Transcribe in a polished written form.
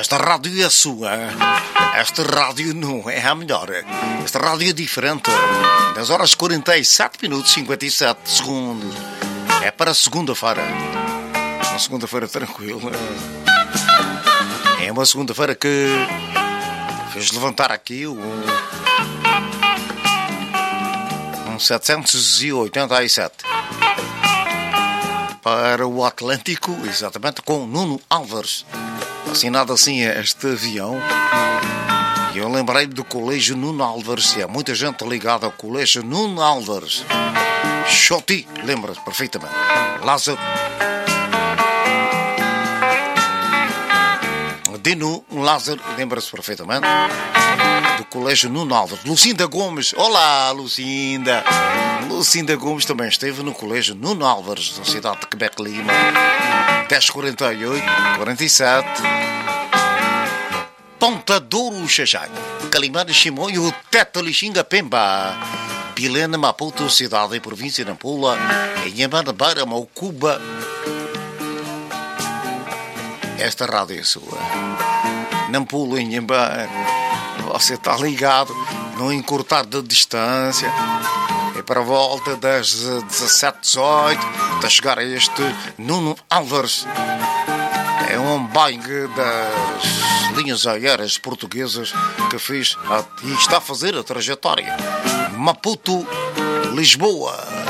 Esta rádio é sua. Esta rádio não é a melhor. Esta rádio é diferente. 10 horas 47 minutos 57 segundos. É para segunda-feira. Uma segunda-feira tranquila. É uma segunda-feira que fez levantar aqui um 787 para o Atlântico, exatamente, com Nuno Álvares. Assinado assim este avião. E eu lembrei do Colégio Nuno Álvares. E há muita gente ligada ao Colégio Nuno Álvares. Choti, lembra-se perfeitamente. Lázaro Dino Lázaro, lembra-se perfeitamente do Colégio Nuno Álvares. Lucinda Gomes, olá Lucinda. Lucinda Gomes também esteve no Colégio Nuno Álvares, na cidade de Quebec Lima. 1048, 47. Ponta Douro Xaxai, Calimano Chimoi, o Teta Lixinga Pemba, Pilena Maputo, cidade e província de Nampula, Inhamana Beira, Maucuba. Esta rádio é sua. Nampula, Inhambane, você está ligado, não encurtar de distância. É para a volta das 17h18, a chegar a este Nuno Álvares. É um bang das linhas aéreas portuguesas que fez e está a fazer a trajetória Maputo-Lisboa.